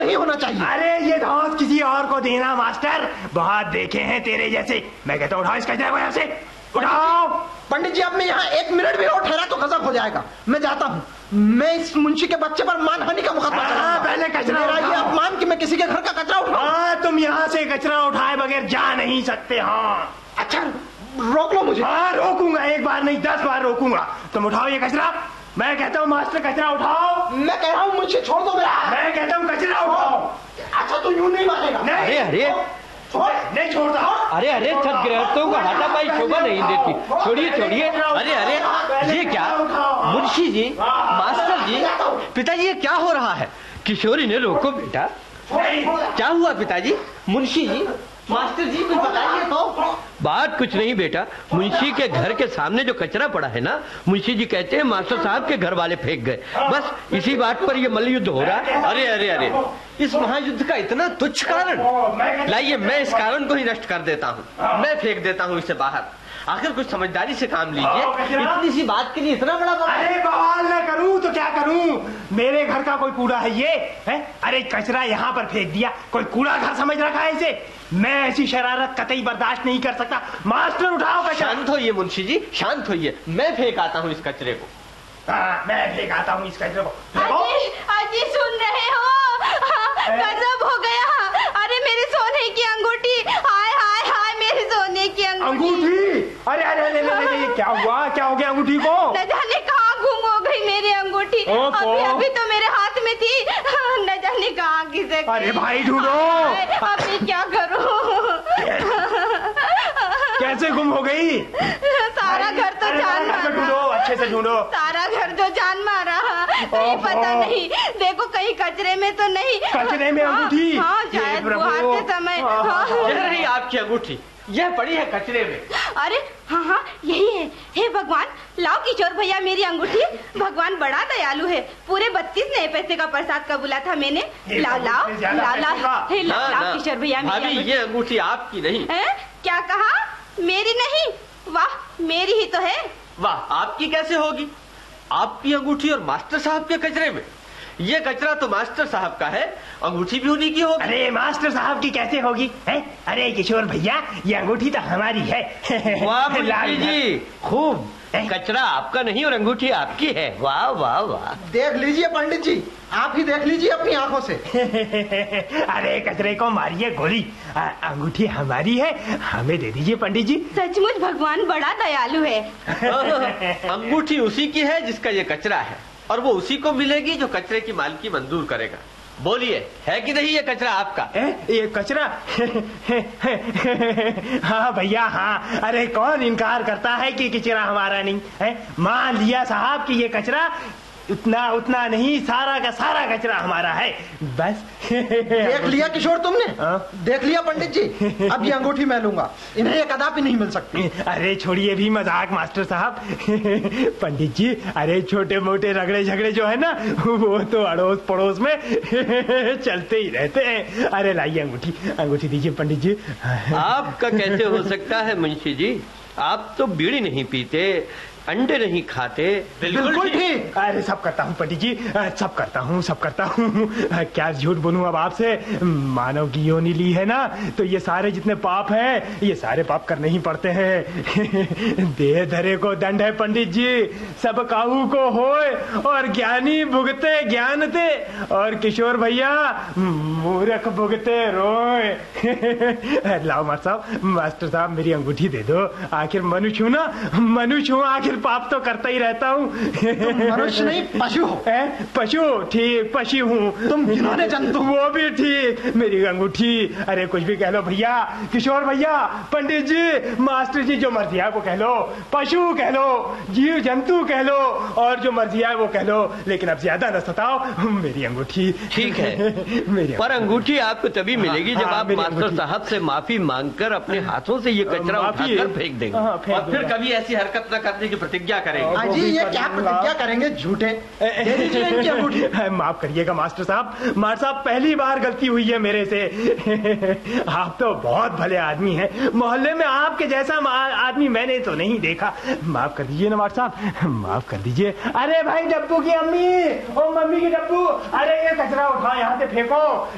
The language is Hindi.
नहीं होना चाहिए। अरे ये धौंस किसी और को देना मास्टर, बहुत देखे हैं तेरे जैसे। मैं कहता हूँ उठाओ इस कचरे को यहाँ से, उठाओ। पंडित जी, अब मैं यहाँ 1 मिनट भी और ठहरा तो गजब हो जाएगा। मैं जाता हूँ। मैं इस मुंशी के बच्चे पर मानहानि का मुकदमा चलाऊंगा। पहले कचरा ये अपमान कि मैं किसी के घर का कचरा उठाऊं। हाँ, तुम यहाँ से कचरा उठाए बगैर जा नहीं सकते। हाँ अच्छा, रोक लो मुझे। हाँ रोकूंगा, 1 बार नहीं 10 बार रोकूंगा। तुम उठाओ ये कचरा। मैं कहता हूँ मास्टर कचरा उठाओ। मैं कह रहा हूँ मुंशी छोड़ दो मेरा। मैं कहता हूँ कचरा उठाओ। अच्छा तू यूं नहीं मानेगा। नहीं अरे नहीं छोड़ता। अरे छठ गृहस्थों को हाथापाई शोभा नहीं देती। छोड़िए। अरे ये क्या मुंशी जी, मास्टर जी, पिताजी ये क्या हो रहा है? किशोरी ने रोको बेटा। क्या हुआ पिताजी? मुंशी जी, मास्टर जी कुछ बताइए तो। बात कुछ नहीं बेटा, मुंशी के घर के सामने जो कचरा पड़ा है ना, मुंशी जी कहते हैं मास्टर साहब के घर वाले फेंक गए। बस इसी बात पर ये मल्लयुद्ध हो रहा है। अरे इस महायुद्ध का इतना तुच्छ कारण? लाइए मैं इस कारण को ही नष्ट कर देता हूँ। मैं फेंक देता हूँ इसे बाहर। आखिर कुछ समझदारी से काम लीजिए। इतनी सी बात के लिए इतना बड़ा अरे बवाल न करूं तो क्या करूं? मेरे घर का कोई कूड़ा है ये है? अरे कचरा यहाँ पर फेंक दिया, कोई कूड़ा घर समझ रखा है इसे? मैं ऐसी शरारत कतई बर्दाश्त नहीं कर सकता। मास्टर उठाओ कचरा। शांत होइए मुंशी जी, शांत होइए। मैं फेंक आता हूँ इस कचरे को। हाँ, मैं फेंक आता हूँ इस कचरे को। अजी सुन रहे हो? गजब हो गया। अरे मेरी सोने की अंगूठी, हाय मेरी सोने की अंगूठी। अरे क्या हुआ? क्या हो गया अंगूठी को? न जाने कहाँ गुम हो गई मेरी अंगूठी। अभी तो मेरे हाथ में थी, न जाने कहाँ किसे। अरे भाई ढूंढो। अभी क्या करूँ? कैसे गुम हो गई? सारा घर तो जान मारा। ढूंढो, अच्छे से ढूंढो। सारा घर तो जान मारा। नहीं पता नहीं, देखो कहीं कचरे में तो नहीं। कचरे में अंगूठी? हाँ शायद बुहार के समय। यह रही आपकी अंगूठी, यह पड़ी है कचरे में। अरे हाँ यही है। हे भगवान, लाओ किशोर भैया मेरी अंगूठी। भगवान बड़ा दयालु है, पूरे 32 नए पैसे का प्रसाद कबूला था मैंने। लाओ किशोर भैया भाभी, ये अंगूठी आपकी नहीं है। क्या कहा? मेरी नहीं? वाह, मेरी ही तो है। वाह, आपकी कैसे होगी? आपकी अंगूठी और मास्टर साहब के कचरे में। ये कचरा तो मास्टर साहब का है, अंगूठी भी उन्हीं की होगी। अरे मास्टर साहब की कैसे होगी है? अरे किशोर भैया, ये अंगूठी तो हमारी है। वाह मुंशी जी, खूब। कचरा आपका नहीं और अंगूठी आपकी है। वाह वाह वाह। देख लीजिए पंडित जी, आप ही देख लीजिए अपनी आंखों से। अरे कचरे को मारिए गोली, अंगूठी हमारी है, हमें दे दीजिए पंडित जी। सचमुच भगवान बड़ा दयालु है। अंगूठी उसी की है जिसका ये कचरा है, और वो उसी को मिलेगी जो कचरे की मालकी मंजूर करेगा। बोलिए, है कि नहीं ये कचरा आपका? ये कचरा? हाँ भैया हाँ। अरे कौन इनकार करता है कि कचरा हमारा नहीं है? मान लिया साहब कि ये कचरा उतना नहीं, सारा का सारा कचरा हमारा है। बस देख लिया किशोर तुमने? देख लिया पंडित जी, अब ये अंगूठी मैं लूंगा, इन्हें ये कदापि नहीं मिल सकती। अरे छोड़िए भी मजाक मास्टर साहब। पंडित जी, अरे छोटे मोटे रगड़े झगड़े जो है ना, वो तो अड़ोस पड़ोस में चलते ही रहते हैं। अरे लाइए अंगूठी दीजिए पंडित जी। आपका कैसे हो सकता है मुंशी जी? आप तो बीड़ी नहीं पीते, अंडे नहीं खाते। बिल्कुल ठीक। अरे सब करता हूँ पंडित जी, सब करता हूँ। क्या झूठ बोलूं अब आपसे? मानव की योनि ली है ना, तो ये सारे जितने पाप हैं, ये सारे पाप करने ही पड़ते हैं। देह धरे को दंड है पंडित जी, सब काहू को होए, और ज्ञानी भुगते ज्ञानते, और किशोर भैया मूर्ख भुगते रोए। लाओ मास्टर साहब मेरी अंगूठी दे दो। आखिर मनुष्य हूँ ना, मनुष्य हूँ, आखिर पाप तो करता ही रहता हूँ। मनुष्य नहीं, पशु हो। पशु? ठीक, पशु हूँ। तुम जिन्होंने जंतु। वो भी ठीक। मेरी अंगूठी, अरे कुछ भी कह लो भैया, किशोर भैया, पंडित जी, मास्टर जी, जो मर्जी है वो कह लो, पशु कह लो, जीव जंतु कह लो, और जो मर्जी है वो कह लो, लेकिन अब ज्यादा न सताओ। मेरी अंगूठी ठीक है। मेरी पर अंगूठी आपको तभी मिलेगी जब आप मास्टर साहब से माफी मांगकर अपने हाथों से ये कचरा उठाकर फेंक देंगे, और फिर कभी ऐसी हरकत न करने की प्रतिज्ञा करेंगे। जी ये क्या प्रतिज्ञा करेंगे? झूठे। माफ करिएगा मास्टर साहब, पहली बार गलती हुई है मेरे से। आप तो बहुत भले आदमी हैं, मोहल्ले में आपके जैसा आदमी मैंने तो नहीं देखा। माफ कर दीजिए ना मास्टर साहब, माफ कर दीजिए। अरे भाई डब्बू की अम्मी, ओ मम्मी की डब्बू, अरे ये कचरा उठा यहाँ से फेंको,